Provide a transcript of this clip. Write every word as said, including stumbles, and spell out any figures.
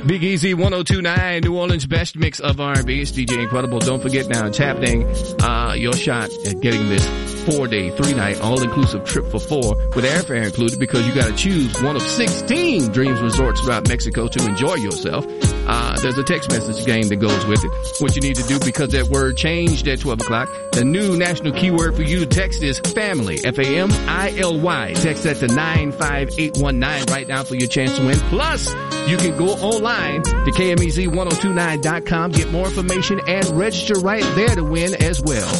Big Easy one oh two point nine, New Orleans' best mix of R and B. It's D J Incredible. Don't forget now, it's happening. Uh, your shot at getting this four-day, three-night, all-inclusive trip for four with airfare included, because you got to choose one of sixteen Dreams resorts throughout Mexico to enjoy yourself. Uh, there's a text message game that goes with it. What you need to do, because that word changed at twelve o'clock, the new national keyword for you to text is family, F A M I L Y. Text that to nine five eight one nine right now for your chance to win. Plus, you can go online to K M E Z ten twenty-nine dot com, get more information, and register right there to win as well.